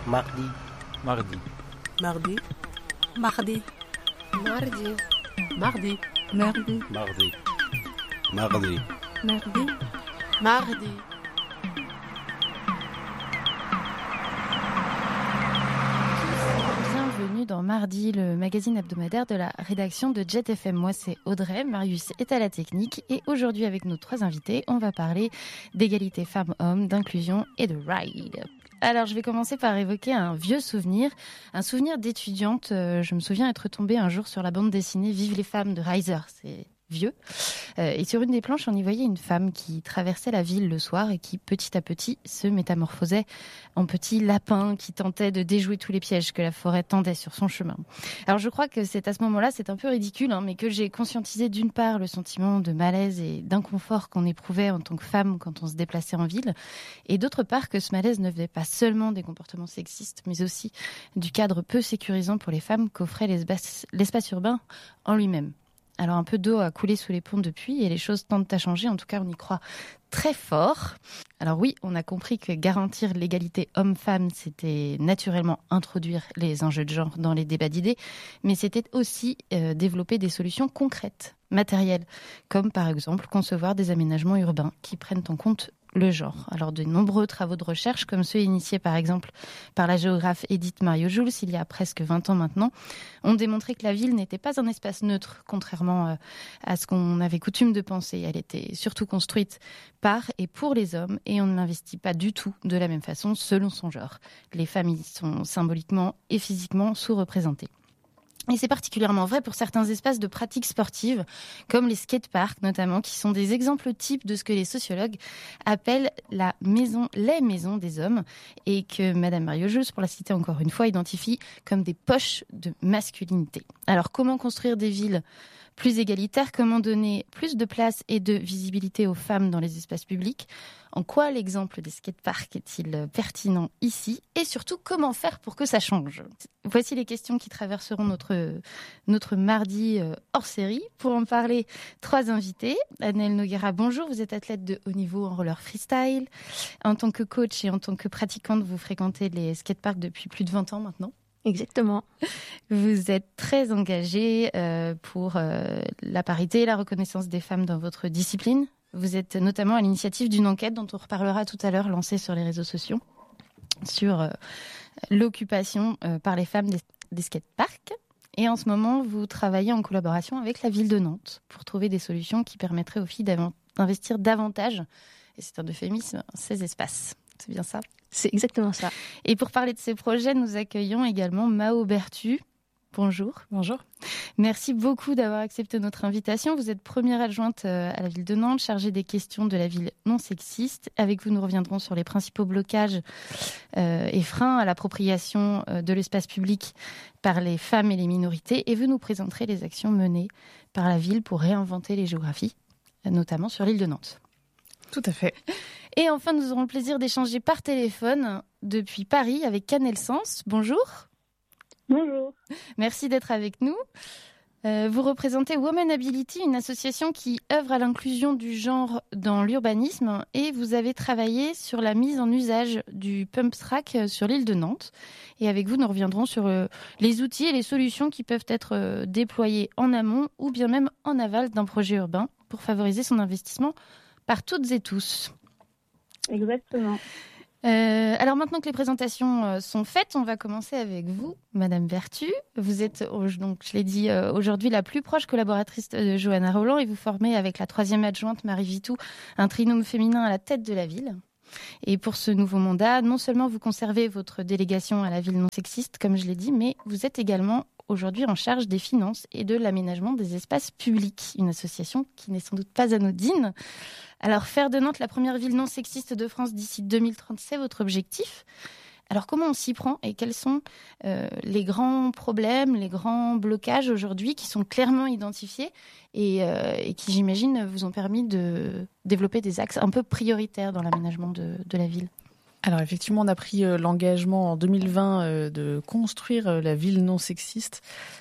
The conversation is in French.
Mardi. Mardi. Mardi. Mardi. Mardi. Mardi. Mardi. Mardi. Mardi. Mardi. Mardi. Bienvenue dans Mardi, le magazine hebdomadaire de la rédaction de Jet FM. Moi, c'est Audrey, Marius est à la technique et aujourd'hui, avec nos trois invités, on va parler d'égalité femmes-hommes, d'inclusion et de ride. Alors, je vais commencer par évoquer un vieux souvenir, un souvenir d'étudiante. Je me souviens être tombée un jour sur la bande dessinée Vive les femmes de Reiser. C'est vieux. Et sur une des planches, on y voyait une femme qui traversait la ville le soir et qui, petit à petit, se métamorphosait en petit lapin qui tentait de déjouer tous les pièges que la forêt tendait sur son chemin. Alors, je crois que c'est à ce moment-là, c'est un peu ridicule, mais que j'ai conscientisé d'une part le sentiment de malaise et d'inconfort qu'on éprouvait en tant que femme quand on se déplaçait en ville, et d'autre part que ce malaise ne venait pas seulement des comportements sexistes, mais aussi du cadre peu sécurisant pour les femmes qu'offrait l'espace urbain en lui-même. Alors un peu d'eau a coulé sous les ponts depuis et les choses tendent à changer, en tout cas on y croit très fort. Alors oui, on a compris que garantir l'égalité homme-femme, c'était naturellement introduire les enjeux de genre dans les débats d'idées, mais c'était aussi développer des solutions concrètes, matérielles, comme par exemple concevoir des aménagements urbains qui prennent en compte le genre. Alors de nombreux travaux de recherche, comme ceux initiés par exemple par la géographe Edith Mario-Jules il y a presque 20 ans maintenant, ont démontré que la ville n'était pas un espace neutre, contrairement à ce qu'on avait coutume de penser. Elle était surtout construite par et pour les hommes et on ne l'investit pas du tout de la même façon selon son genre. Les femmes y sont symboliquement et physiquement sous-représentées. Et c'est particulièrement vrai pour certains espaces de pratiques sportives, comme les skateparks notamment, qui sont des exemples types de ce que les sociologues appellent les maisons des hommes, et que Madame Mario-Jules, pour la citer encore une fois, identifie comme des poches de masculinité. Alors comment construire des villes plus égalitaires? Comment donner plus de place et de visibilité aux femmes dans les espaces publics? En quoi l'exemple des skateparks est-il pertinent ici? Et surtout, comment faire pour que ça change? Voici les questions qui traverseront notre mardi hors série. Pour en parler, trois invités. Anaëlle Noguera, bonjour. Vous êtes athlète de haut niveau en roller freestyle. En tant que coach et en tant que pratiquante, vous fréquentez les skateparks depuis plus de 20 ans maintenant. Exactement. Vous êtes très engagée pour la parité et la reconnaissance des femmes dans votre discipline. Vous êtes notamment à l'initiative d'une enquête dont on reparlera tout à l'heure, lancée sur les réseaux sociaux, sur l'occupation par les femmes des skateparks. Et en ce moment, vous travaillez en collaboration avec la ville de Nantes pour trouver des solutions qui permettraient aux filles d'investir davantage, et c'est un euphémisme, ces espaces. C'est bien ça? C'est exactement ça. Et pour parler de ces projets, nous accueillons également Mao Bertu. Bonjour. Bonjour. Merci beaucoup d'avoir accepté notre invitation. Vous êtes première adjointe à la ville de Nantes, chargée des questions de la ville non sexiste. Avec vous, nous reviendrons sur les principaux blocages et freins à l'appropriation de l'espace public par les femmes et les minorités. Et vous nous présenterez les actions menées par la ville pour réinventer les géographies, notamment sur l'île de Nantes. Tout à fait. Et enfin, nous aurons le plaisir d'échanger par téléphone depuis Paris avec Canel Sens. Bonjour. Bonjour. Merci d'être avec nous. Vous représentez Womanability, une association qui œuvre à l'inclusion du genre dans l'urbanisme et vous avez travaillé sur la mise en usage du pump track sur l'île de Nantes. Et avec vous, nous reviendrons sur les outils et les solutions qui peuvent être déployés en amont ou bien même en aval d'un projet urbain pour favoriser son investissement par toutes et tous. Exactement. Alors maintenant que les présentations sont faites, on va commencer avec vous, Madame Bertu. Vous êtes, donc, je l'ai dit aujourd'hui, la plus proche collaboratrice de Johanna Roland et vous formez avec la 3e adjointe Marie Vitou un trinôme féminin à la tête de la ville. Et pour ce nouveau mandat, non seulement vous conservez votre délégation à la ville non sexiste, comme je l'ai dit, mais vous êtes également aujourd'hui en charge des finances et de l'aménagement des espaces publics, une association qui n'est sans doute pas anodine. Alors, faire de Nantes la première ville non sexiste de France d'ici 2030, c'est votre objectif. Alors, comment on s'y prend et quels sont les grands problèmes, les grands blocages aujourd'hui qui sont clairement identifiés et qui, j'imagine, vous ont permis de développer des axes un peu prioritaires dans l'aménagement de la ville? Alors effectivement, on a pris l'engagement en 2020 de construire la ville non sexiste